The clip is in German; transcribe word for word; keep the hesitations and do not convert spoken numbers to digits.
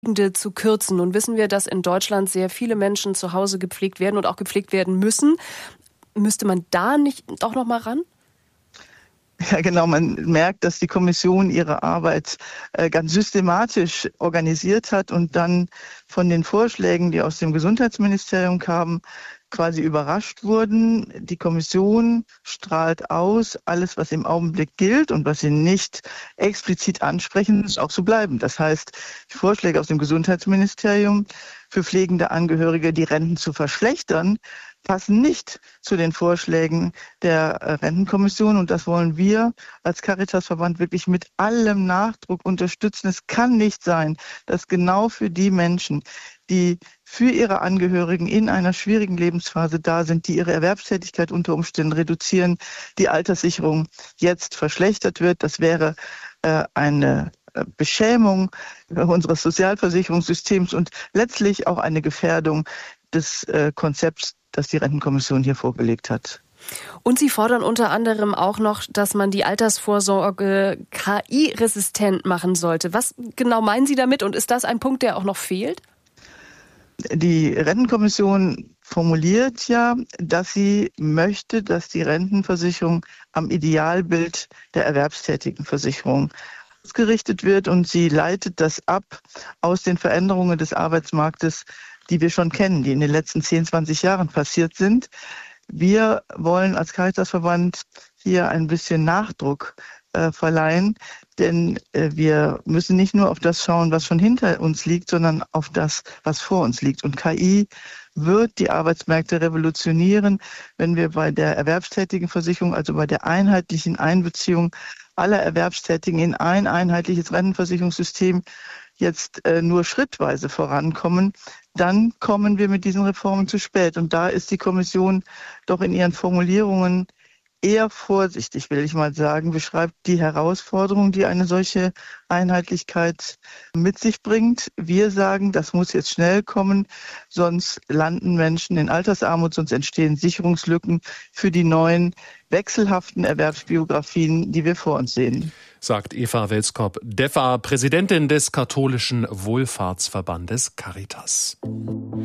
zu kürzen. Nun wissen wir, dass in Deutschland sehr viele Menschen zu Hause gepflegt werden und auch gepflegt werden müssen. Müsste man da nicht doch noch mal ran? Ja, genau. Man merkt, dass die Kommission ihre Arbeit äh, ganz systematisch organisiert hat und dann von den Vorschlägen, die aus dem Gesundheitsministerium kamen, quasi überrascht wurden. Die Kommission strahlt aus, alles, was im Augenblick gilt und was sie nicht explizit ansprechen, muss auch so bleiben. Das heißt, die Vorschläge aus dem Gesundheitsministerium für pflegende Angehörige, die Renten zu verschlechtern, passen nicht zu den Vorschlägen der Rentenkommission. Und das wollen wir als Caritasverband wirklich mit allem Nachdruck unterstützen. Es kann nicht sein, dass genau für die Menschen, die für ihre Angehörigen in einer schwierigen Lebensphase da sind, die ihre Erwerbstätigkeit unter Umständen reduzieren, die Alterssicherung jetzt verschlechtert wird. Das wäre äh, eine Beschämung unseres Sozialversicherungssystems und letztlich auch eine Gefährdung des äh, Konzepts, das die Rentenkommission hier vorgelegt hat. Und Sie fordern unter anderem auch noch, dass man die Altersvorsorge K I-resistent machen sollte. Was genau meinen Sie damit und ist das ein Punkt, der auch noch fehlt? Die Rentenkommission formuliert ja, dass sie möchte, dass die Rentenversicherung am Idealbild der Erwerbstätigenversicherung ausgerichtet wird und sie leitet das ab aus den Veränderungen des Arbeitsmarktes, die wir schon kennen, die in den letzten zehn, zwanzig Jahren passiert sind. Wir wollen als Caritasverband hier ein bisschen Nachdruck äh, verleihen, denn äh, wir müssen nicht nur auf das schauen, was schon hinter uns liegt, sondern auf das, was vor uns liegt. Und K I wird die Arbeitsmärkte revolutionieren, wenn wir bei der Erwerbstätigenversicherung, also bei der einheitlichen Einbeziehung aller Erwerbstätigen in ein einheitliches Rentenversicherungssystem jetzt äh, nur schrittweise vorankommen, dann kommen wir mit diesen Reformen zu spät. Und da ist die Kommission doch in ihren Formulierungen eher vorsichtig, will ich mal sagen, beschreibt die Herausforderung, die eine solche Einheitlichkeit mit sich bringt. Wir sagen, das muss jetzt schnell kommen, sonst landen Menschen in Altersarmut, sonst entstehen Sicherungslücken für die neuen wechselhaften Erwerbsbiografien, die wir vor uns sehen. Sagt Eva Welskop-Deffer, Präsidentin des katholischen Wohlfahrtsverbandes Caritas.